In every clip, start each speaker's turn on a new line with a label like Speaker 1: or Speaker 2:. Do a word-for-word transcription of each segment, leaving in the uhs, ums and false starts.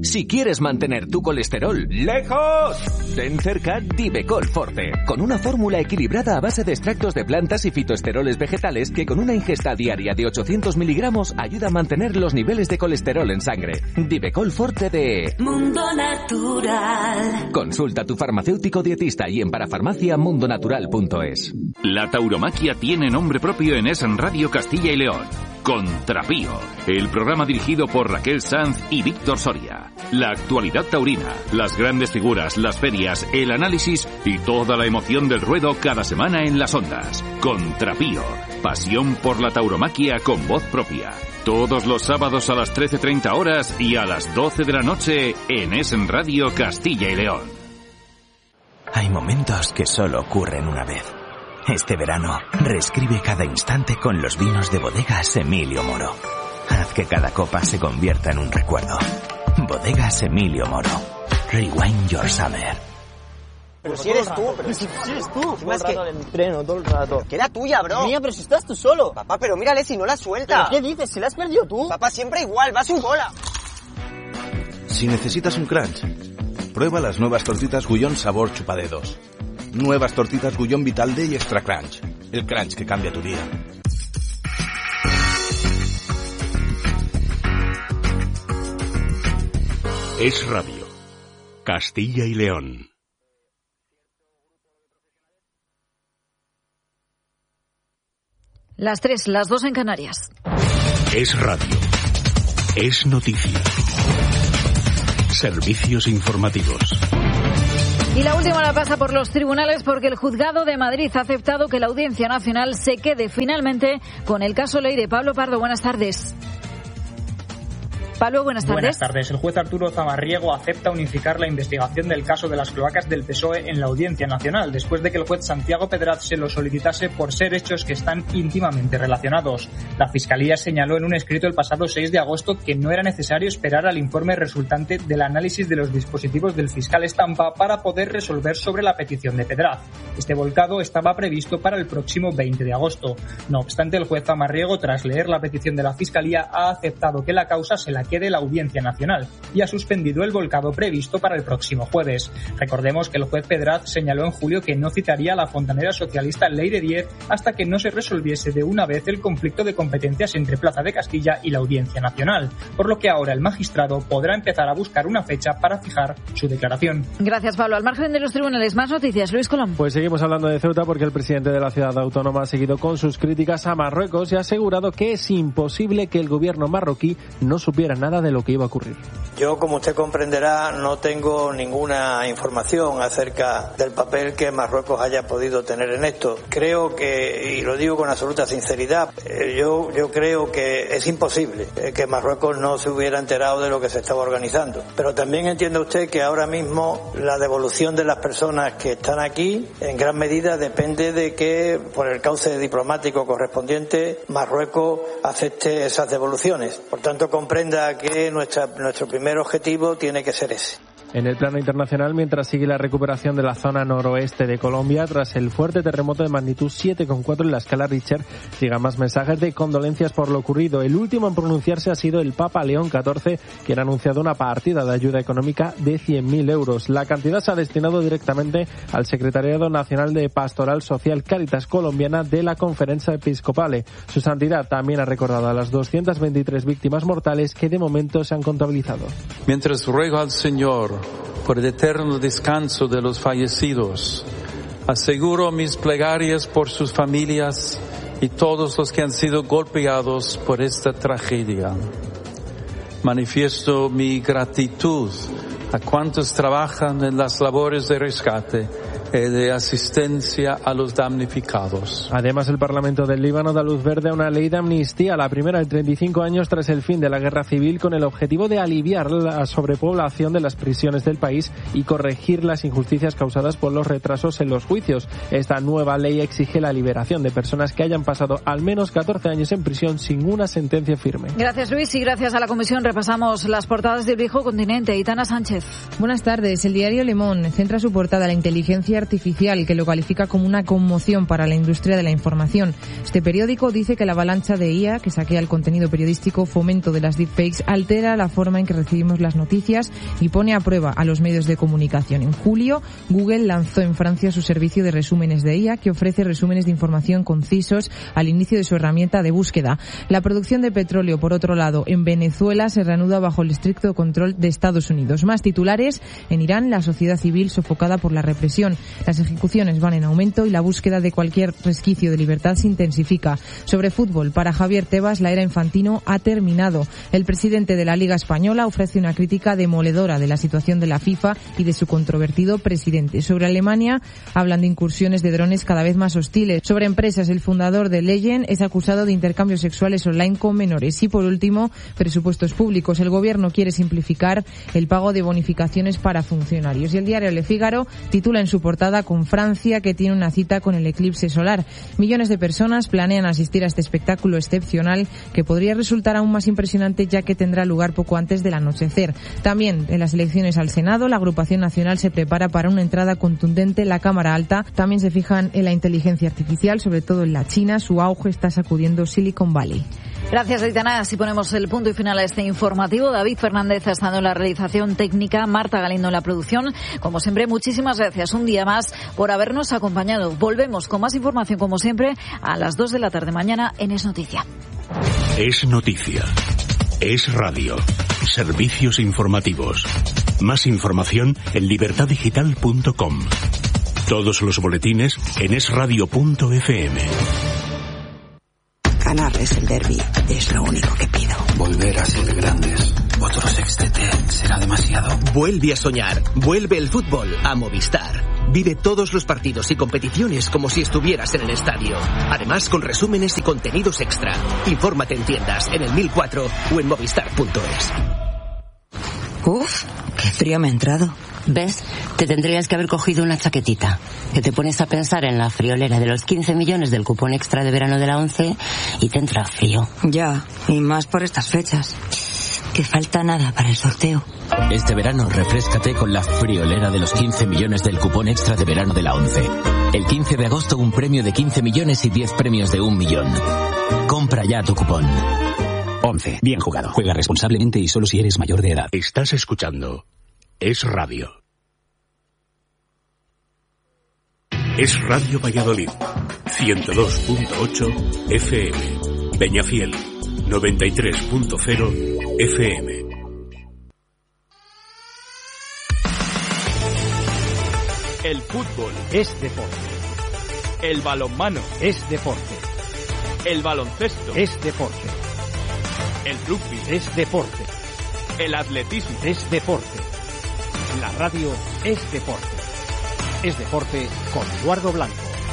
Speaker 1: Si quieres mantener tu colesterol lejos, ten cerca Divecol Forte, con una fórmula equilibrada a base de extractos de plantas y fitoesteroles vegetales que con una ingesta diaria de ochocientos miligramos ayuda a mantener los niveles de colesterol en sangre. Divecol Forte de
Speaker 2: Mundo Natural.
Speaker 1: Consulta a tu farmacéutico dietista y en parafarmacia mundonatural punto es.
Speaker 3: La tauromaquia tiene nombre propio en Es Radio Castilla y León. Contrapío, el programa dirigido por Raquel Sanz y Víctor Soria. La actualidad taurina, las grandes figuras, las ferias, el análisis y toda la emoción del ruedo cada semana en las ondas. Contrapío, pasión por la tauromaquia con voz propia. Todos los sábados a las trece treinta horas y a las doce de la noche en Es Radio Castilla y León.
Speaker 4: Hay momentos que solo ocurren una vez. Este verano, reescribe cada instante con los vinos de Bodegas Emilio Moro. Haz que cada copa se convierta en un recuerdo. Bodegas Emilio Moro. Rewind your summer.
Speaker 5: Pero si eres tú, pero si, si eres tú.
Speaker 6: Todo el rato al entreno, todo el rato.
Speaker 5: Que era tuya, bro.
Speaker 6: Mía, pero si estás tú solo.
Speaker 5: Papá, pero mírale si no la suelta.
Speaker 6: ¿Pero qué dices? Si la has perdido tú.
Speaker 5: Papá, siempre igual, va a su bola.
Speaker 7: Si necesitas un crunch, prueba las nuevas tortitas Gullón sabor chupadedos. Nuevas tortitas Gullón Vitalde y Extra Crunch. El crunch que cambia tu día.
Speaker 8: Es Radio. Castilla y León.
Speaker 9: Las tres, las dos en Canarias.
Speaker 8: Es Radio. Es noticia. Servicios informativos.
Speaker 9: Y la última la pasa por los tribunales porque el Juzgado de Madrid ha aceptado que la Audiencia Nacional se quede finalmente con el caso Leire. Pablo Pardo, buenas tardes. Pablo, buenas tardes.
Speaker 10: Buenas tardes. El juez Arturo Zamarriego acepta unificar la investigación del caso de las cloacas del P S O E en la Audiencia Nacional, después de que el juez Santiago Pedraz se lo solicitase por ser hechos que están íntimamente relacionados. La Fiscalía señaló en un escrito el pasado seis de agosto que no era necesario esperar al informe resultante del análisis de los dispositivos del fiscal Estampa para poder resolver sobre la petición de Pedraz. Este volcado estaba previsto para el próximo veinte de agosto. No obstante, el juez Zamarriego, tras leer la petición de la Fiscalía, ha aceptado que la causa se la quede la Audiencia Nacional y ha suspendido el volcado previsto para el próximo jueves. Recordemos que el juez Pedraz señaló en julio que no citaría a la fontanera socialista Leire Díez hasta que no se resolviese de una vez el conflicto de competencias entre Plaza de Castilla y la Audiencia Nacional, por lo que ahora el magistrado podrá empezar a buscar una fecha para fijar su declaración.
Speaker 9: Gracias, Pablo. Al margen de los tribunales, más noticias. Luis Colón.
Speaker 11: Pues seguimos hablando de Ceuta porque el presidente de la ciudad autónoma ha seguido con sus críticas a Marruecos y ha asegurado que es imposible que el gobierno marroquí no supiera nada de lo que iba a ocurrir.
Speaker 12: Yo, como usted comprenderá, no tengo ninguna información acerca del papel que Marruecos haya podido tener en esto. Creo que, y lo digo con absoluta sinceridad, yo, yo creo que es imposible que Marruecos no se hubiera enterado de lo que se estaba organizando. Pero también entiende usted que ahora mismo la devolución de las personas que están aquí, en gran medida depende de que, por el cauce diplomático correspondiente, Marruecos acepte esas devoluciones. Por tanto, comprenda que nuestra, nuestro primer objetivo tiene que ser ese.
Speaker 11: En el plano internacional, mientras sigue la recuperación de la zona noroeste de Colombia tras el fuerte terremoto de magnitud siete coma cuatro en la escala Richter, llegan más mensajes de condolencias por lo ocurrido. El último en pronunciarse ha sido el Papa León catorce, quien ha anunciado una partida de ayuda económica de cien mil euros. La cantidad se ha destinado directamente al Secretariado Nacional de Pastoral Social Cáritas Colombiana de la Conferencia Episcopale. Su santidad también ha recordado a las doscientas veintitrés víctimas mortales que de momento se han contabilizado.
Speaker 13: Mientras ruego al Señor por el eterno descanso de los fallecidos, aseguro mis plegarias por sus familias y todos los que han sido golpeados por esta tragedia. Manifiesto mi gratitud a cuantos trabajan en las labores de rescate y de asistencia a los damnificados.
Speaker 11: Además, el Parlamento del Líbano da luz verde a una ley de amnistía, la primera en treinta y cinco años tras el fin de la guerra civil, con el objetivo de aliviar la sobrepoblación de las prisiones del país y corregir las injusticias causadas por los retrasos en los juicios. Esta nueva ley exige la liberación de personas que hayan pasado al menos catorce años en prisión sin una sentencia firme.
Speaker 9: Gracias, Luis, y gracias a la Comisión repasamos las portadas del Viejo Continente. Itana Sánchez.
Speaker 14: Buenas tardes. El diario Le Monde centra su portada a la inteligencia artificial, que lo califica como una conmoción para la industria de la información. Este periódico dice que la avalancha de I A que saquea el contenido periodístico, fomento de las deepfakes, altera la forma en que recibimos las noticias y pone a prueba a los medios de comunicación. En julio, Google lanzó en Francia su servicio de resúmenes de I A, que ofrece resúmenes de información concisos al inicio de su herramienta de búsqueda. La producción de petróleo, por otro lado, en Venezuela se reanuda bajo el estricto control de Estados Unidos. Más titulares: en Irán, la sociedad civil sofocada por la represión. Las ejecuciones van en aumento y la búsqueda de cualquier resquicio de libertad se intensifica. Sobre fútbol, para Javier Tebas, la era Infantino ha terminado. El presidente de la Liga Española ofrece una crítica demoledora de la situación de la FIFA y de su controvertido presidente. Sobre Alemania, hablan de incursiones de drones cada vez más hostiles. Sobre empresas, el fundador de Legend es acusado de intercambios sexuales online con menores. Y por último, presupuestos públicos. El gobierno quiere simplificar el pago de bonificaciones para funcionarios. Y el diario Le Figaro titula en su portada: con Francia, que tiene una cita con el eclipse solar. Millones de personas planean asistir a este espectáculo excepcional que podría resultar aún más impresionante, ya que tendrá lugar poco antes del anochecer. También en las elecciones al Senado, la agrupación nacional se prepara para una entrada contundente en la Cámara Alta. También se fijan en la inteligencia artificial, sobre todo en la China. Su auge está sacudiendo Silicon Valley.
Speaker 9: Gracias, Aitana. Así ponemos el punto y final a este informativo. David Fernández ha estado en la realización técnica, Marta Galindo en la producción. Como siempre, muchísimas gracias un día más por habernos acompañado. Volvemos con más información, como siempre, a las dos de la tarde mañana en Es Noticia.
Speaker 8: Es Noticia. Es Radio. Servicios informativos. Más información en libertad digital punto com. Todos los boletines en es radio punto efe eme.
Speaker 15: Ganarles el derbi es lo único que pido.
Speaker 16: Volver a ser grandes. Otro sextete será demasiado.
Speaker 17: Vuelve a soñar. Vuelve el fútbol a Movistar. Vive todos los partidos y competiciones como si estuvieras en el estadio. Además, con resúmenes y contenidos extra. Infórmate en tiendas, en el mil cuatro o en movistar punto es.
Speaker 15: Uf, qué frío me ha entrado.
Speaker 18: ¿Ves? Te tendrías que haber cogido una chaquetita. Que te pones a pensar en la friolera de los quince millones del cupón extra de verano de la ONCE y te entra frío.
Speaker 15: Ya, y más por estas fechas. Que falta nada para el sorteo.
Speaker 19: Este verano refréscate con la friolera de los quince millones del cupón extra de verano de la ONCE. El quince de agosto un premio de quince millones y diez premios de un millón. Compra ya tu cupón.
Speaker 20: ONCE. Bien jugado. Juega responsablemente y solo si eres mayor de edad.
Speaker 8: Estás escuchando Es Radio. Es Radio Valladolid. ciento dos punto ocho efe eme. Peñafiel. noventa y tres punto cero efe eme.
Speaker 21: El fútbol es deporte. El balonmano es deporte. El baloncesto es deporte. El rugby es deporte. El atletismo es deporte. La radio es deporte. Es deporte con Eduardo Blanco.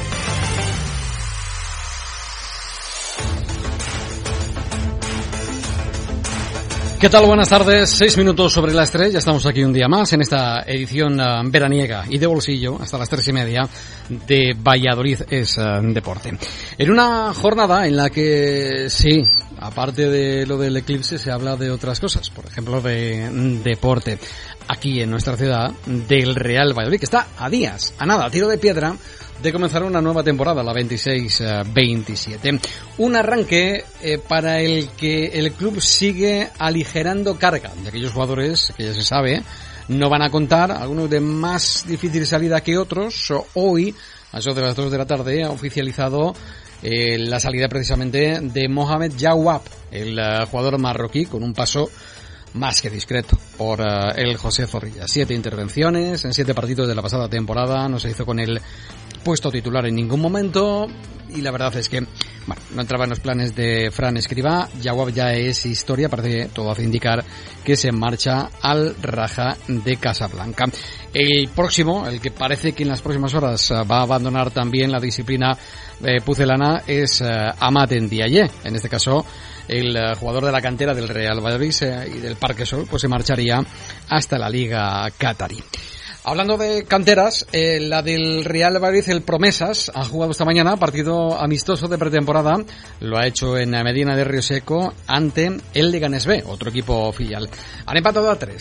Speaker 22: ¿Qué tal? Buenas tardes. Seis minutos sobre las tres. Ya estamos aquí un día más en esta edición uh, veraniega y de bolsillo hasta las tres y media de Valladolid es uh, deporte. En una jornada en la que sí, aparte de lo del eclipse, se habla de otras cosas. Por ejemplo, de deporte. Aquí en nuestra ciudad del Real Valladolid, que está a días, a nada, a tiro de piedra de comenzar una nueva temporada, la veintiséis veintisiete. Un arranque eh, para el que el club sigue aligerando carga de aquellos jugadores que ya se sabe no van a contar, algunos de más difícil salida que otros. Hoy, a eso de las dos de la tarde, ha oficializado eh, la salida precisamente de Mohamed Jawab, el uh, jugador marroquí, con un paso más que discreto por uh, el José Zorrilla. Siete intervenciones en siete partidos de la pasada temporada, no se hizo con el puesto titular en ningún momento y la verdad es que bueno, no entraba en los planes de Fran Escribá. Jawab ya es historia, parece todo hace indicar que se marcha al Raja de Casablanca. El próximo, el que parece que en las próximas horas uh, va a abandonar también la disciplina eh, pucelana es uh, Amad Ndiaye, en este caso el uh, jugador de la cantera del Real Valladolid eh, y del Parque Sol, pues se marcharía hasta la Liga Qatarí. Hablando de canteras, eh, la del Real Valladolid, el Promesas, ha jugado esta mañana partido amistoso de pretemporada. Lo ha hecho en Medina de Río Seco ante el Leganés B, otro equipo filial. Han empatado a tres.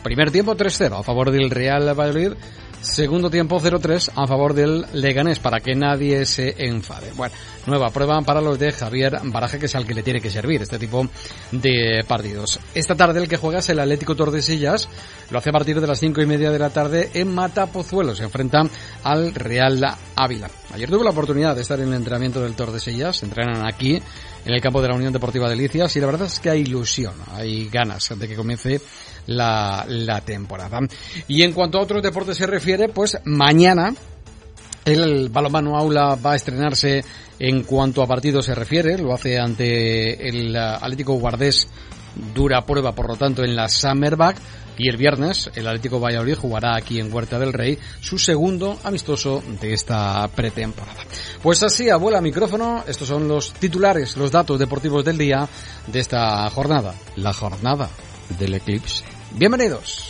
Speaker 22: Primer tiempo tres cero a favor del Real Valladolid. Segundo tiempo cero tres a favor del Leganés, para que nadie se enfade. Bueno, nueva prueba para los de Javier Baraja, que es al que le tiene que servir este tipo de partidos. Esta tarde el que juega es el Atlético Tordesillas. Lo hace a partir de las cinco y media de la tarde en Matapozuelo. Se enfrenta al Real Ávila. Ayer tuve la oportunidad de estar en el entrenamiento del Tordesillas. Se entrenan aquí en el campo de la Unión Deportiva Delicias y la verdad es que hay ilusión, hay ganas de que comience la, la temporada. Y en cuanto a otros deportes se refiere, pues mañana el balonmano Aula va a estrenarse en cuanto a partidos se refiere. Lo hace ante el Atlético Guardés, dura prueba por lo tanto en la Summerback. Y el viernes el Atlético Valladolid jugará aquí en Huerta del Rey su segundo amistoso de esta pretemporada. Pues así, a vuela micrófono, estos son los titulares, los datos deportivos del día de esta jornada, la jornada del eclipse. Bienvenidos.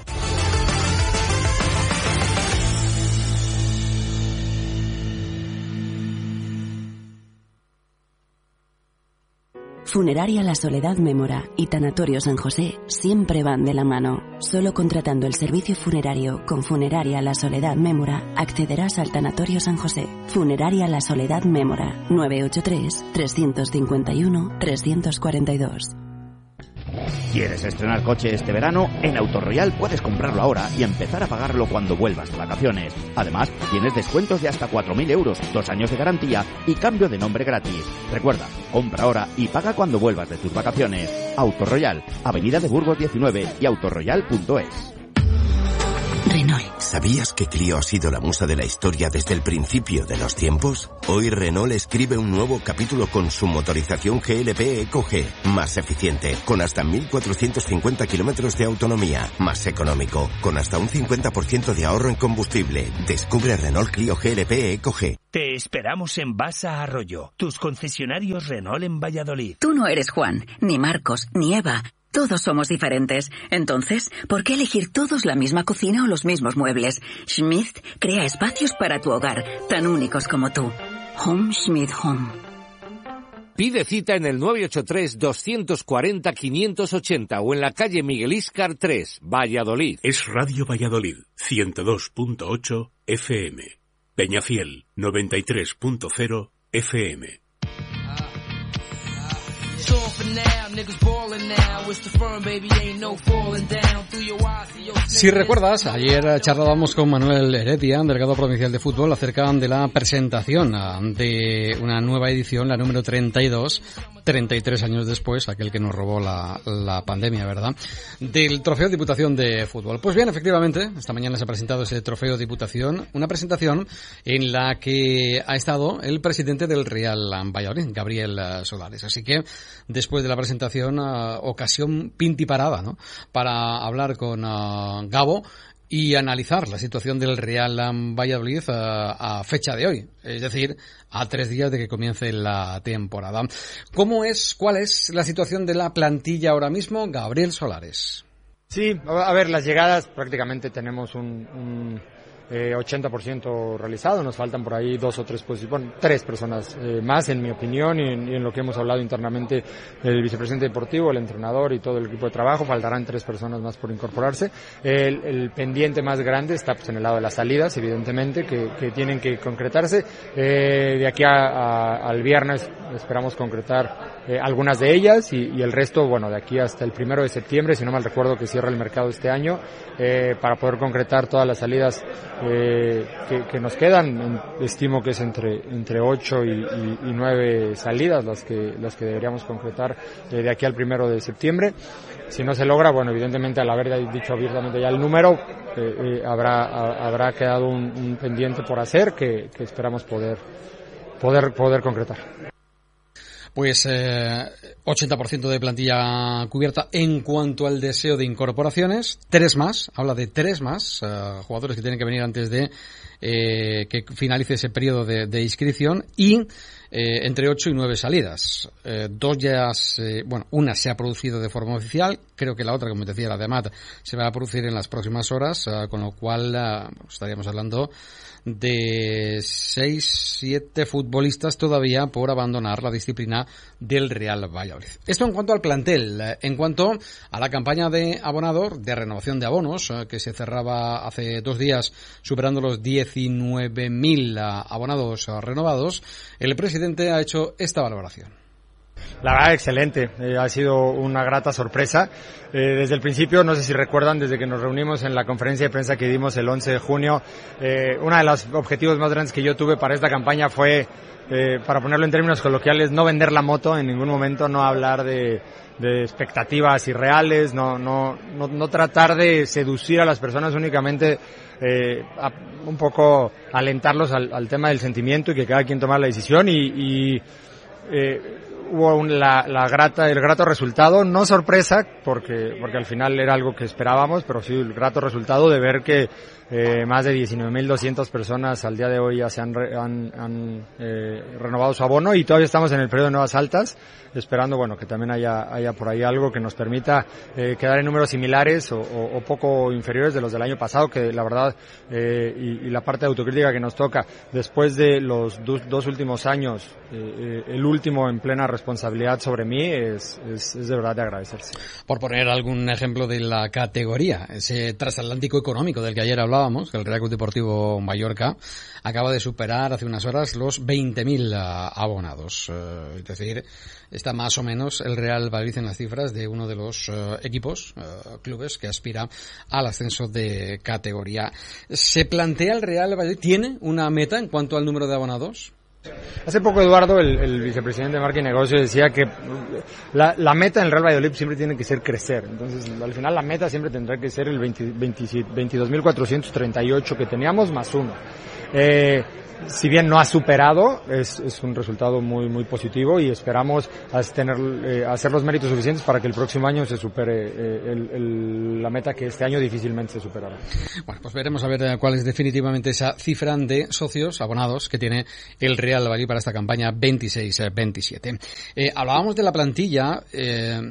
Speaker 1: Funeraria La Soledad Mémora y Tanatorio San José siempre van de la mano. Solo contratando el servicio funerario con Funeraria La Soledad Mémora accederás al Tanatorio San José. Funeraria La Soledad Mémora, nueve ocho tres, tres cinco uno, tres cuatro dos.
Speaker 2: ¿Quieres estrenar coche este verano? En Autoroyal puedes comprarlo ahora y empezar a pagarlo cuando vuelvas de vacaciones. Además, tienes descuentos de hasta cuatro mil euros, dos años de garantía y cambio de nombre gratis. Recuerda, compra ahora y paga cuando vuelvas de tus vacaciones. Autoroyal, Avenida de Burgos diecinueve y autoroyal punto es.
Speaker 23: Renault. ¿Sabías que Clio ha sido la musa de la historia desde el principio de los tiempos? Hoy Renault escribe un nuevo capítulo con su motorización G L P Eco G, más eficiente, con hasta mil cuatrocientos cincuenta kilómetros de autonomía, más económico, con hasta un cincuenta por ciento de ahorro en combustible. Descubre Renault Clio G L P Eco G.
Speaker 24: Te esperamos en Basa Arroyo, tus concesionarios Renault en Valladolid.
Speaker 25: Tú no eres Juan, ni Marcos, ni Eva. Todos somos diferentes. Entonces, ¿por qué elegir todos la misma cocina o los mismos muebles? Schmidt crea espacios para tu hogar, tan únicos como tú. Home Schmidt Home.
Speaker 26: Pide cita en el nueve ocho tres, dos cuatro cero, cinco ocho cero o en la calle Miguel Íscar tres, Valladolid.
Speaker 8: Es Radio Valladolid, ciento dos punto ocho F M. Peñafiel, noventa y tres punto cero F M.
Speaker 22: Si recuerdas, ayer charlábamos con Manuel Heredia, delegado provincial de fútbol, acerca de la presentación de una nueva edición, la número treinta y dos, treinta y tres años después, aquel que nos robó la, la pandemia, ¿verdad?, del Trofeo Diputación de Fútbol. Pues bien, efectivamente, esta mañana se ha presentado ese Trofeo Diputación, una presentación en la que ha estado el presidente del Real Valladolid, Gabriel Solares. Así que, después de la presentación, uh, ocasión pintiparada, ¿no?, para hablar con uh, Gabo y analizar la situación del Real Valladolid uh, a fecha de hoy, es decir, a tres días de que comience la temporada. ¿Cómo es, cuál es la situación de la plantilla ahora mismo, Gabriel Solares?
Speaker 27: Sí, a ver, las llegadas prácticamente tenemos un... un... Eh, ochenta por ciento realizado, nos faltan por ahí dos o tres posiciones, bueno, tres personas eh, más en mi opinión y en, y en lo que hemos hablado internamente el vicepresidente deportivo, el entrenador y todo el equipo de trabajo, faltarán tres personas más por incorporarse. El, el pendiente más grande está pues en el lado de las salidas, evidentemente, que, que tienen que concretarse. Eh, de aquí a, a, al viernes esperamos concretar eh, algunas de ellas y, y el resto, bueno, de aquí hasta el primero de septiembre, si no mal recuerdo que cierra el mercado este año, eh, para poder concretar todas las salidas Eh, que, que nos quedan. Estimo que es entre entre ocho y, y, y nueve salidas las que las que deberíamos concretar eh, de aquí al primero de septiembre. Si no se logra, bueno, evidentemente al haber dicho abiertamente ya el número, eh, eh, habrá a, habrá quedado un, un pendiente por hacer que, que esperamos poder poder poder concretar.
Speaker 22: Pues eh, ochenta por ciento de plantilla cubierta en cuanto al deseo de incorporaciones, tres más, habla de tres más uh, jugadores que tienen que venir antes de eh, que finalice ese periodo de, de inscripción y eh, entre ocho y nueve salidas. Eh, dos ya, se, bueno, una se ha producido de forma oficial, creo que la otra, como decía, la de Amat, se va a producir en las próximas horas, uh, con lo cual uh, estaríamos hablando de seis, siete futbolistas todavía por abandonar la disciplina del Real Valladolid. Esto en cuanto al plantel. En cuanto a la campaña de abonados, de renovación de abonos, que se cerraba hace dos días superando los diecinueve mil abonados renovados, el presidente ha hecho esta valoración.
Speaker 27: La verdad, excelente. Eh, ha sido una grata sorpresa. Eh, desde el principio, no sé si recuerdan, desde que nos reunimos en la conferencia de prensa que dimos el once de junio, eh, uno de los objetivos más grandes que yo tuve para esta campaña fue, eh, para ponerlo en términos coloquiales, no vender la moto en ningún momento, no hablar de, de expectativas irreales, no, no, no, no tratar de seducir a las personas, únicamente eh, a, un poco alentarlos al, al tema del sentimiento y que cada quien tome la decisión y, y eh, hubo un, la, la grata, el grato resultado, no sorpresa, porque, porque al final era algo que esperábamos, pero sí el grato resultado de ver que eh, más de diecinueve mil doscientas personas al día de hoy ya se han, re, han, han eh, renovado su abono y todavía estamos en el periodo de nuevas altas, esperando bueno que también haya, haya por ahí algo que nos permita eh, quedar en números similares o, o, o poco inferiores de los del año pasado, que la verdad eh, y, y la parte de autocrítica que nos toca después de los dos, dos últimos años, eh, el último en plena responsabilidad sobre mí, es, es, es de verdad de agradecerse.
Speaker 22: Por poner algún ejemplo de la categoría, ese transatlántico económico del que ayer hablábamos, que el Real Club Deportivo Mallorca acaba de superar hace unas horas los veinte mil abonados. Uh, es decir, está más o menos el Real Valladolid en las cifras de uno de los uh, equipos, uh, clubes que aspira al ascenso de categoría. ¿Se plantea el Real Valladolid, tiene una meta en cuanto al número de abonados?
Speaker 27: Hace poco Eduardo, el, el vicepresidente de Marca y Negocios, decía que la, la meta en el Real Valladolid siempre tiene que ser crecer. Entonces, al final la meta siempre tendrá que ser el veintidós mil cuatrocientos treinta y ocho que teníamos más uno. Eh, si bien no ha superado, es, es un resultado muy muy positivo y esperamos tener, eh, hacer los méritos suficientes para que el próximo año se supere eh, el, el, la meta que este año difícilmente se superará.
Speaker 22: Bueno, pues veremos a ver cuál es definitivamente esa cifra de socios, abonados, que tiene el Real Valladolid para esta campaña veintiséis veintisiete. Eh, hablábamos de la plantilla, eh,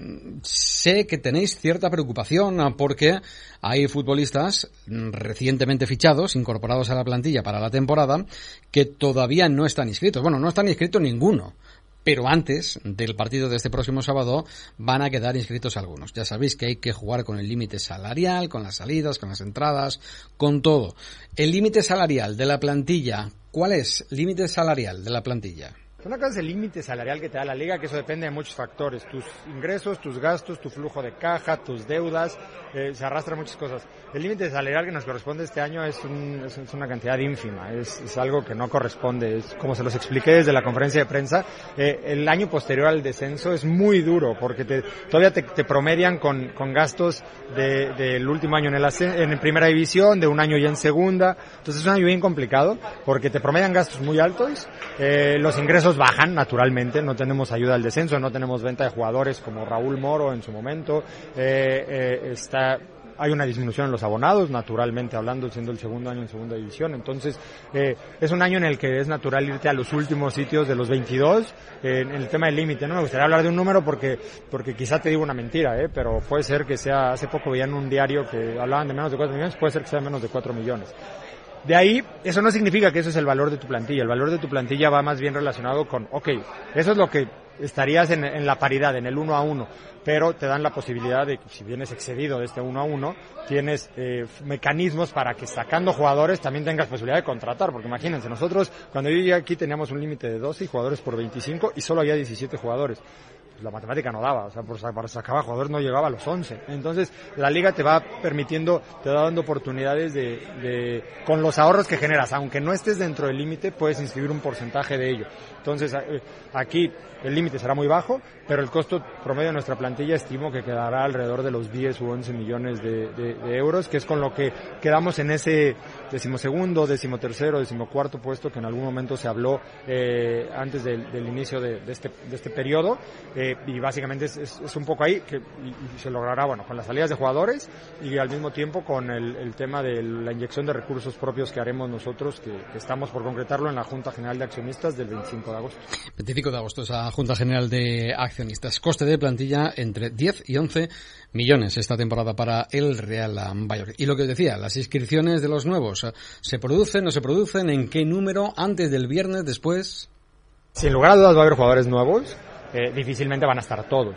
Speaker 22: sé que tenéis cierta preocupación porque hay futbolistas recientemente fichados, incorporados a la plantilla para la temporada, que todavía no están inscritos. Bueno, no están inscritos ninguno, pero antes del partido de este próximo sábado van a quedar inscritos algunos. Ya sabéis que hay que jugar con el límite salarial, con las salidas, con las entradas, con todo. El límite salarial de la plantilla, ¿cuál es? Límite salarial de la plantilla.
Speaker 27: Una cosa es el límite salarial que te da la liga, que eso depende de muchos factores, tus ingresos, tus gastos, tu flujo de caja, tus deudas, eh, se arrastran muchas cosas. El límite salarial que nos corresponde este año es, un, es, es una cantidad ínfima, es, es algo que no corresponde, es como se los expliqué desde la conferencia de prensa, eh, el año posterior al descenso es muy duro, porque te, todavía te, te promedian con, con gastos de, del último año en, el, en primera división, de un año ya en segunda, entonces es un año bien complicado, porque te promedian gastos muy altos, eh, los ingresos bajan naturalmente, no tenemos ayuda al descenso, no tenemos venta de jugadores como Raúl Moro en su momento, eh, eh, está, hay una disminución en los abonados, naturalmente hablando, siendo el segundo año en segunda división, entonces eh, es un año en el que es natural irte a los últimos sitios de los veintidós, eh, en el tema del límite, no me gustaría hablar de un número porque porque quizá te digo una mentira, eh, pero puede ser que sea, hace poco veía en un diario que hablaban de menos de cuatro millones, puede ser que sea menos de cuatro millones. De ahí, eso no significa que eso es el valor de tu plantilla. El valor de tu plantilla va más bien relacionado con, ok, eso es lo que estarías en, en la paridad, en el uno a uno, pero te dan la posibilidad de que si vienes excedido de este uno a uno, tienes eh, mecanismos para que sacando jugadores también tengas posibilidad de contratar, porque imagínense, nosotros cuando yo llegué aquí teníamos un límite de doce jugadores por veinticinco y solo había diecisiete jugadores. La matemática no daba, o sea, por, para sacar jugadores no llegaba a los once. Entonces, la liga te va permitiendo, te va dando oportunidades de, de, con los ahorros que generas, aunque no estés dentro del límite, puedes inscribir un porcentaje de ello. Entonces, aquí el límite será muy bajo, pero el costo promedio de nuestra plantilla estimo que quedará alrededor de los diez u once millones de, de, de euros, que es con lo que quedamos en ese decimosegundo, decimotercero, decimocuarto puesto que en algún momento se habló eh, antes del, del inicio de, de, este, de este periodo, eh, y básicamente es, es, es un poco ahí que y, y se logrará, bueno, con las salidas de jugadores y al mismo tiempo con el, el tema de la inyección de recursos propios que haremos nosotros, que, que estamos por concretarlo en la Junta General de Accionistas del veinticinco de agosto.
Speaker 22: veinticinco de agosto, esa Junta General de Accionistas. Coste de plantilla entre diez y once millones esta temporada para el Real Valladolid. Y lo que os decía, las inscripciones de los nuevos, ¿se producen, no se producen? ¿En qué número? ¿Antes del viernes? ¿Después?
Speaker 27: Sin lugar a dudas va a haber jugadores nuevos. eh, difícilmente van a estar todos.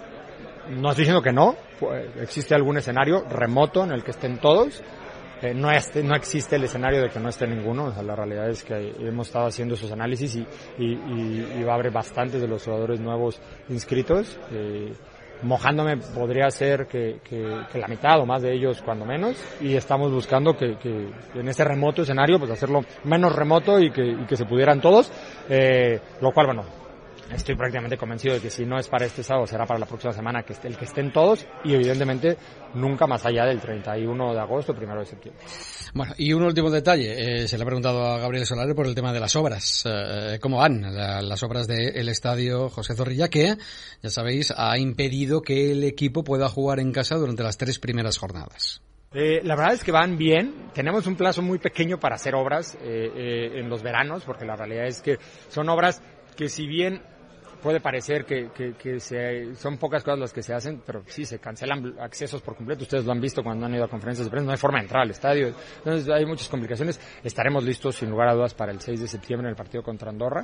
Speaker 27: No estoy diciendo que no, existe algún escenario remoto en el que estén todos. Eh, no, es, no existe el escenario de que no esté ninguno. O sea, la realidad es que hemos estado haciendo esos análisis y, y, y, y va a haber bastantes de los jugadores nuevos inscritos. Eh, mojándome podría ser que, que, que la mitad o más de ellos cuando menos, y estamos buscando que, que en ese remoto escenario pues hacerlo menos remoto y que, y que se pudieran todos, eh, lo cual bueno, estoy prácticamente convencido de que si no es para este sábado será para la próxima semana que esté, el que estén todos, y evidentemente nunca más allá del treinta y uno de agosto, primero de septiembre.
Speaker 22: Bueno, y un último detalle, eh, se le ha preguntado a Gabriel Solari por el tema de las obras, eh, cómo van la, las obras del estadio José Zorrilla, que, ya sabéis, ha impedido que el equipo pueda jugar en casa durante las tres primeras jornadas.
Speaker 27: Eh, la verdad es que van bien. Tenemos un plazo muy pequeño para hacer obras eh, eh, en los veranos, porque la realidad es que son obras que, si bien puede parecer que, que, que se, son pocas cosas las que se hacen, pero sí, se cancelan accesos por completo. Ustedes lo han visto cuando han ido a conferencias de prensa, no hay forma de entrar al estadio. Entonces hay muchas complicaciones. Estaremos listos sin lugar a dudas para el seis de septiembre en el partido contra Andorra,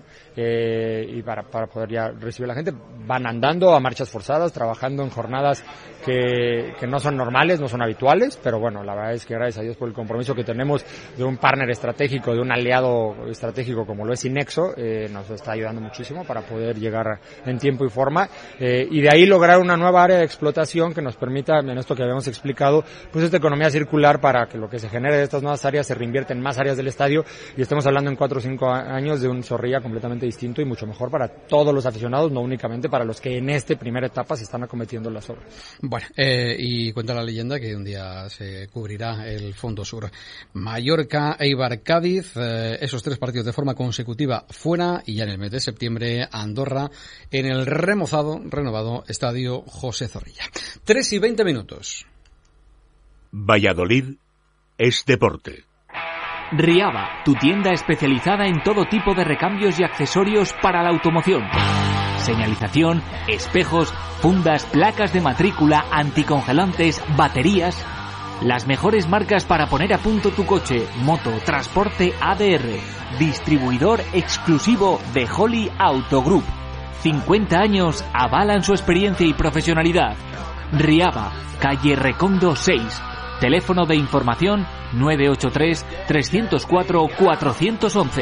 Speaker 27: eh, y para, para poder ya recibir a la gente. Van andando a marchas forzadas, trabajando en jornadas que, que no son normales, no son habituales, pero bueno, la verdad es que gracias a Dios por el compromiso que tenemos de un partner estratégico, de un aliado estratégico como lo es Inexo, eh, nos está ayudando muchísimo para poder llegar en tiempo y forma, eh, y de ahí lograr una nueva área de explotación que nos permita, en esto que habíamos explicado, pues esta economía circular, para que lo que se genere de estas nuevas áreas se reinvierte en más áreas del estadio, y estemos hablando en cuatro o cinco años de un Zorrilla completamente distinto y mucho mejor para todos los aficionados, no únicamente para los que en esta primera etapa se están acometiendo las obras.
Speaker 22: Bueno, eh, y cuenta la leyenda que un día se cubrirá el Fondo Sur. Mallorca, Eibar, Cádiz, eh, esos tres partidos de forma consecutiva fuera, y ya en el mes de septiembre Andorra en el remozado, renovado estadio José Zorrilla. Tres y veinte minutos.
Speaker 8: Valladolid es deporte.
Speaker 3: Riaba, tu tienda especializada en todo tipo de recambios y accesorios para la automoción. Señalización, espejos, fundas, placas de matrícula, anticongelantes, baterías. Las mejores marcas para poner a punto tu coche, moto, transporte A D R. Distribuidor exclusivo de Holly Auto Group. cincuenta años avalan su experiencia y profesionalidad. Riaba, calle Recondo seis. Teléfono de información nueve ocho tres, tres cero cuatro, cuatro uno uno.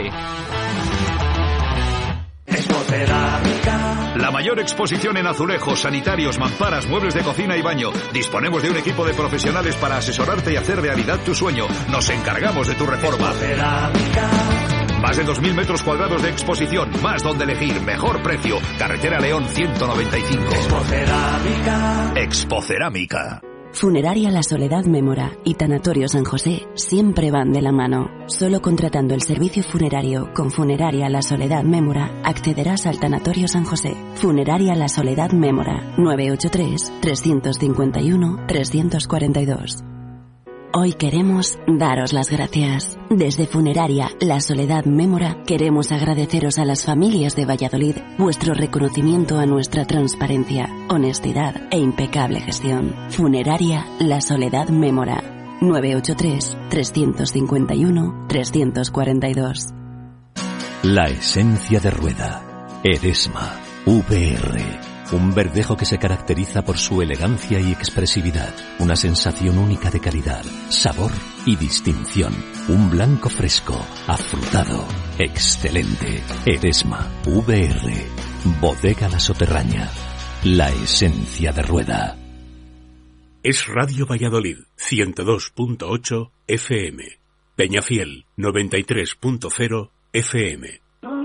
Speaker 4: La mayor exposición en azulejos, sanitarios, mamparas, muebles de cocina y baño. Disponemos de un equipo de profesionales para asesorarte y hacer realidad tu sueño. Nos encargamos de tu reforma. Más de dos mil metros cuadrados de exposición, más donde elegir, mejor precio. Carretera León ciento noventa y cinco. Expocerámica. Expocerámica.
Speaker 1: Funeraria La Soledad Mémora y Tanatorio San José siempre van de la mano. Solo contratando el servicio funerario con Funeraria La Soledad Mémora accederás al Tanatorio San José. Funeraria La Soledad Mémora, nueve ocho tres, tres cinco uno, tres cuatro dos. Hoy queremos daros las gracias. Desde Funeraria La Soledad Mémora queremos agradeceros a las familias de Valladolid vuestro reconocimiento a nuestra transparencia, honestidad e impecable gestión. Funeraria La Soledad Mémora, nueve ocho tres, tres cinco uno, tres cuatro dos.
Speaker 5: La esencia de rueda. Eresma. V R. Un verdejo que se caracteriza por su elegancia y expresividad. Una sensación única de calidad, sabor y distinción. Un blanco fresco, afrutado, excelente. Eresma, V R. Bodega La Soterraña. La esencia de rueda.
Speaker 8: Es Radio Valladolid, ciento dos punto ocho F M. Peñafiel, noventa y tres punto cero F M.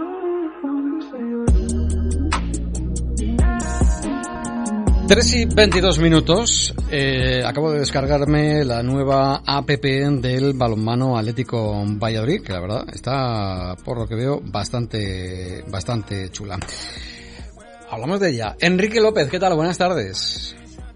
Speaker 22: tres y veintidós minutos. Eh, acabo de descargarme la nueva app del balonmano Atlético Valladolid, que la verdad está, por lo que veo, bastante, bastante chula. Hablamos de ella. Enrique López, ¿qué tal? Buenas tardes.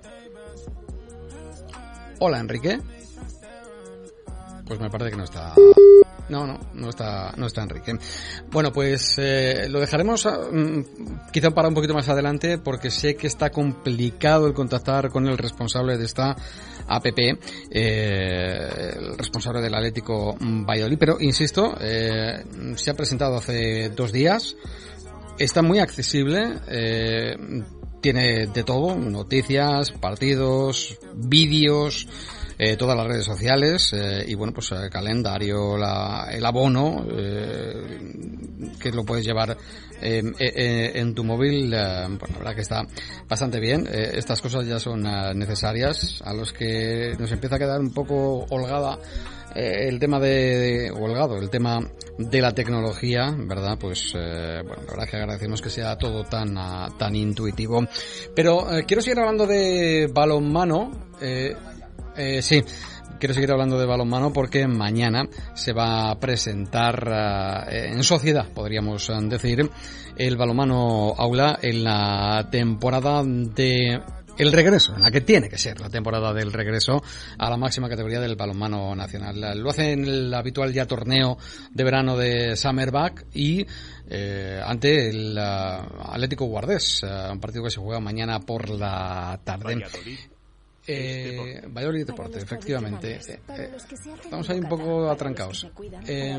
Speaker 22: Hola, Enrique. Pues me parece que no está... No, no, no está, no está Enrique. Bueno, pues eh, lo dejaremos um, quizá para un poquito más adelante, porque sé que está complicado el contactar con el responsable de esta app, eh, el responsable del Atlético Valladolid, pero insisto, eh, se ha presentado hace dos días. está muy accesible, eh, tiene de todo, noticias, partidos, vídeos, eh, todas las redes sociales, eh, y bueno, pues el calendario, la, el abono, eh, que lo puedes llevar eh, eh, en tu móvil. Eh, bueno, la verdad que está bastante bien. Eh, estas cosas ya son uh, necesarias. A los que nos empieza a quedar un poco holgada eh, el tema de, de holgado, el tema de la tecnología, ¿verdad? Pues eh, bueno, la verdad que agradecemos que sea todo tan uh, tan intuitivo. Pero eh, quiero seguir hablando de balonmano. Eh, Eh, sí, quiero seguir hablando de balonmano porque mañana se va a presentar uh, en sociedad, podríamos decir, el balonmano aula en la temporada de el regreso, en la que tiene que ser la temporada del regreso a la máxima categoría del balonmano nacional. Lo hace en el habitual ya torneo de verano de Summerback y eh, ante el uh, Atlético Guardés, uh, un partido que se juega mañana por la tarde. Eh, Valladolid Deporte, efectivamente. Eh, eh, estamos ahí un poco atrancados. Eh,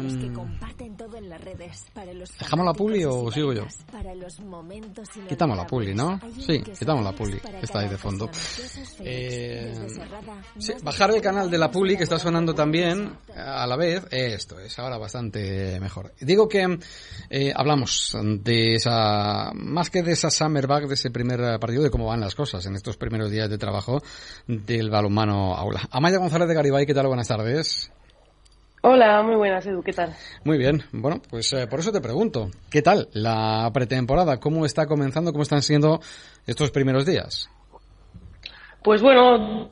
Speaker 22: ¿Dejamos la publi o sigo yo? Quitamos la publi, ¿no? Sí, quitamos la publi, que está ahí de fondo. Eh, sí, bajar el canal de la publi, que está sonando también a la vez. Esto es ahora bastante mejor. Digo que eh, hablamos de esa, más que de esa Summerback, de ese primer partido, de cómo van las cosas en estos primeros días de trabajo del balonmano aula. Amaya González de Garibay, ¿qué tal? Buenas tardes.
Speaker 6: Hola, muy buenas, Edu, ¿qué tal?
Speaker 22: Muy bien, bueno, pues eh, por eso te pregunto, ¿qué tal la pretemporada? ¿Cómo está comenzando? ¿Cómo están siendo estos primeros días?
Speaker 6: Pues bueno...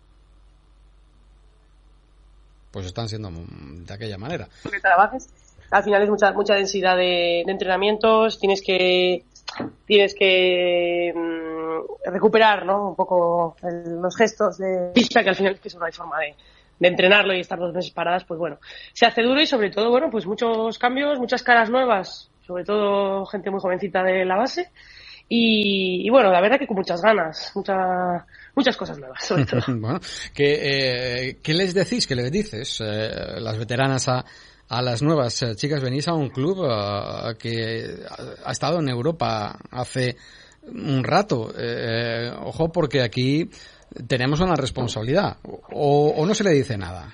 Speaker 22: Pues están siendo de aquella manera.
Speaker 6: Que trabajes, al final es mucha mucha densidad de, de entrenamientos, tienes que... tienes que mmm, recuperar, ¿no? Un poco el, los gestos de pista, que al final es que eso no hay forma de, de entrenarlo y estar dos meses paradas, pues bueno, se hace duro y sobre todo, bueno, pues muchos cambios, muchas caras nuevas, sobre todo gente muy jovencita de la base y, y bueno, la verdad que con muchas ganas, mucha, muchas cosas nuevas, sobre todo.
Speaker 22: Bueno, ¿qué, eh, ¿qué les decís, qué les dices eh, las veteranas a a las nuevas eh, chicas? Venís a un club uh, que ha estado en Europa hace un rato. Eh, ojo, porque aquí tenemos una responsabilidad. O, o no se le dice nada.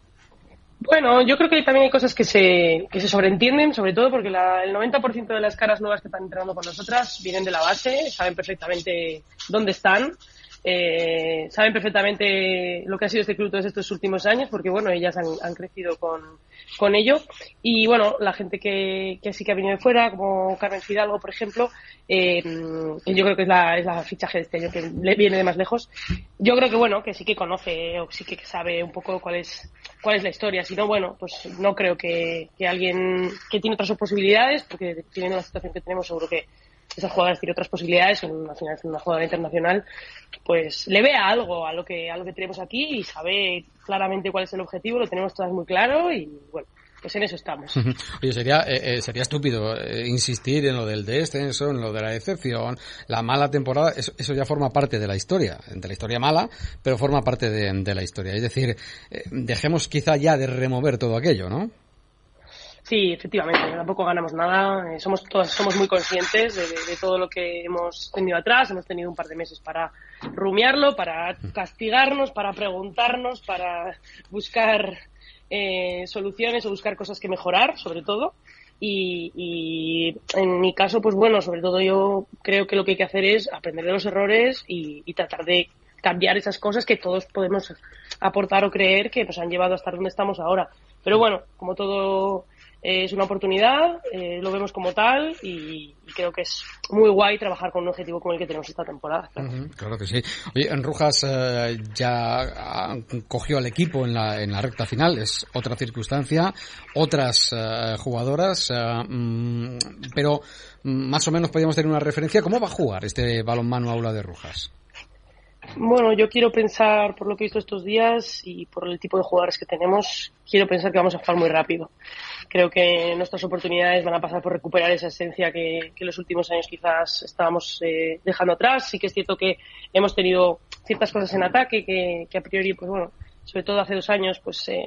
Speaker 6: Bueno, yo creo que también hay cosas que se que se sobreentienden, sobre todo porque la, el noventa por ciento de las caras nuevas que están entrenando con nosotras vienen de la base, saben perfectamente dónde están. Eh, saben perfectamente lo que ha sido este club todos estos últimos años, porque bueno, ellas han, han crecido con, con ello. Y bueno, la gente que, que sí que ha venido de fuera, como Carmen Fidalgo, por ejemplo, eh, yo creo que es la, es la fichaje de este año, que viene de más lejos. Yo creo que bueno, que sí que conoce o sí que sabe un poco cuál es, cuál es la historia. Si no, bueno, pues no creo que, que alguien que tiene otras posibilidades, porque teniendo la situación que tenemos, seguro que esas jugadoras tienen otras posibilidades, al final es una jugadora internacional, pues le vea algo a lo que a lo que tenemos aquí y sabe claramente cuál es el objetivo, lo tenemos todas muy claro y bueno, pues en eso estamos.
Speaker 22: Oye, sería eh, sería estúpido eh, insistir en lo del descenso, en lo de la decepción, la mala temporada, eso, eso ya forma parte de la historia, de la historia mala, pero forma parte de, de la historia. Es decir, eh, dejemos quizá ya de remover todo aquello, ¿no?
Speaker 6: Sí, efectivamente, tampoco ganamos nada, eh, somos todas, somos muy conscientes de, de, de todo lo que hemos tenido atrás, hemos tenido un par de meses para rumiarlo, para castigarnos, para preguntarnos, para buscar eh, soluciones o buscar cosas que mejorar, sobre todo, y, y en mi caso, pues bueno, sobre todo yo creo que lo que hay que hacer es aprender de los errores y, y tratar de cambiar esas cosas que todos podemos aportar o creer que nos han llevado a estar donde estamos ahora. Pero bueno, como todo es una oportunidad, eh, lo vemos como tal y, y creo que es muy guay trabajar con un objetivo como el que tenemos esta temporada. Claro,
Speaker 22: uh-huh, claro que sí. Oye, en Rujas eh, ya cogió al equipo en la, en la recta final, es otra circunstancia, otras eh, jugadoras, eh, mm, pero más o menos podríamos tener una referencia. ¿Cómo va a jugar este balonmano aula de Rujas?
Speaker 6: Bueno, yo quiero pensar, por lo que he visto estos días y por el tipo de jugadores que tenemos, quiero pensar que vamos a jugar muy rápido. Creo que nuestras oportunidades van a pasar por recuperar esa esencia que, que en los últimos años quizás estábamos eh, dejando atrás. Sí que es cierto que hemos tenido ciertas cosas en ataque que, que a priori, pues bueno, sobre todo hace dos años, pues eh,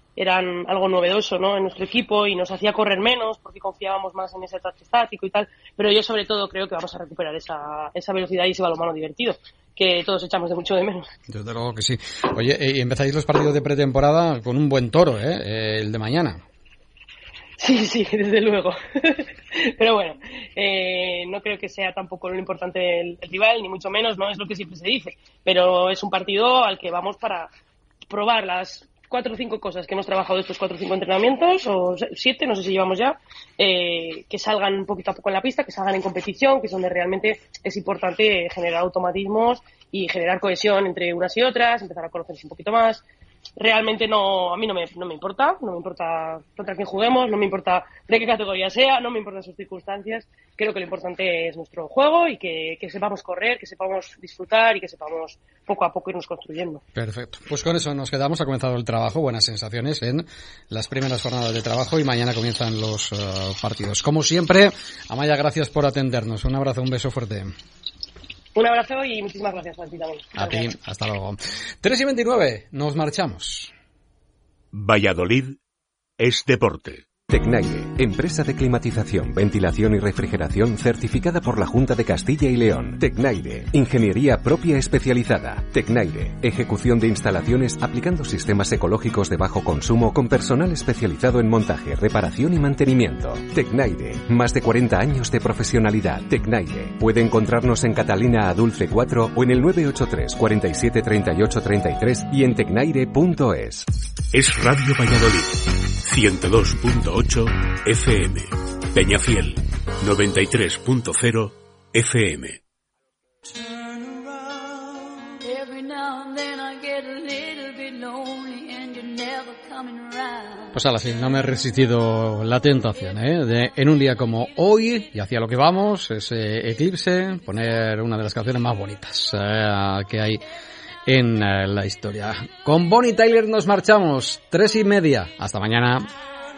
Speaker 6: eran algo novedoso, ¿no?, en nuestro equipo y nos hacía correr menos porque confiábamos más en ese ataque estático y tal, pero yo sobre todo creo que vamos a recuperar esa, esa velocidad y ese balonmano divertido que todos echamos de mucho de menos.
Speaker 22: Desde luego que sí. Oye, y empezáis los partidos de pretemporada con un buen toro, ¿eh? El de mañana.
Speaker 6: Sí, sí, desde luego. Pero bueno, eh, no creo que sea tampoco lo importante el, el rival, ni mucho menos, no es lo que siempre se dice. Pero es un partido al que vamos para probar las cuatro o cinco cosas que hemos trabajado estos cuatro o cinco entrenamientos, o siete, no sé si llevamos ya, eh, que salgan poquito a poco en la pista, que salgan en competición, que es donde realmente es importante generar automatismos y generar cohesión entre unas y otras, empezar a conocerse un poquito más. Realmente no, a mí no me, no me importa, no me importa contra quién juguemos, no me importa de qué categoría sea, no me importan sus circunstancias. Creo que lo importante es nuestro juego y que, que sepamos correr, que sepamos disfrutar y que sepamos poco a poco irnos construyendo.
Speaker 22: Perfecto. Pues con eso nos quedamos. Ha comenzado el trabajo. Buenas sensaciones en las primeras jornadas de trabajo y mañana comienzan los uh, partidos. Como siempre, Amaya, gracias por atendernos. Un abrazo, un beso fuerte.
Speaker 6: Un abrazo y muchísimas gracias a ti también.
Speaker 22: A ti, hasta luego. tres y veintinueve, nos marchamos.
Speaker 8: Valladolid es deporte.
Speaker 5: Tecnaire, empresa de climatización, ventilación y refrigeración certificada por la Junta de Castilla y León. Tecnaire, ingeniería propia especializada. Tecnaire, ejecución de instalaciones aplicando sistemas ecológicos de bajo consumo con personal especializado en montaje, reparación y mantenimiento. Tecnaire, más de cuarenta años de profesionalidad. Tecnaire, puede encontrarnos en Catalina Adulce cuatro o en el nueve ocho tres, cuarenta y siete, treinta y ocho, treinta y tres y en tecnaire punto es.
Speaker 8: Es Radio Valladolid, ciento dos punto ocho F M. Peñafiel, noventa y tres punto cero F M.
Speaker 22: Pues ahora sí, no me he resistido la tentación, ¿eh? De, en un día como hoy, y hacia lo que vamos, ese Eclipse, poner una de las canciones más bonitas eh, que hay en eh, la historia. Con Bonnie Tyler nos marchamos, tres y media. Hasta mañana.